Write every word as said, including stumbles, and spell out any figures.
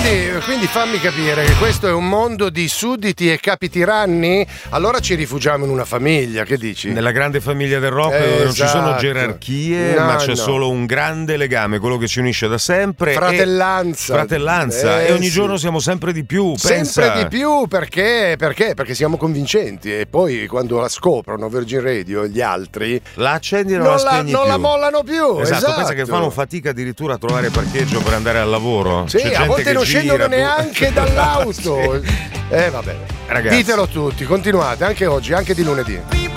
quindi, quindi fammi capire che questo è un mondo di sudditi e capi tiranni? Allora ci rifugiamo in una famiglia, che dici? Nella grande famiglia del rock, esatto. dove non ci sono gerarchie, no, ma c'è no. solo un grande legame, quello che ci unisce da sempre. Fratellanza. E fratellanza. Eh, e ogni sì. giorno siamo sempre di più. Sempre pensa. di più, perché? Perché? Perché siamo convincenti e poi quando la scoprono Virgin Radio e gli altri la accendi e non, non la la, spegni non più. la mollano più. Esatto, esatto. pensa che fanno fatica addirittura a trovare parcheggio per andare al lavoro. Sì, C'è a gente volte che non gira, scendono tu- neanche dall'auto. Sì. Eh vabbè. Ragazzi. Ditelo tutti, continuate anche oggi, anche di lunedì.